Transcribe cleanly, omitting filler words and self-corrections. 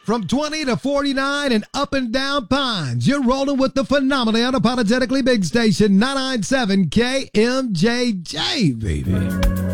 From 20 to 49 and up and down Pines, you're rolling with the phenomenally unapologetically big station, 997 KMJJ, baby.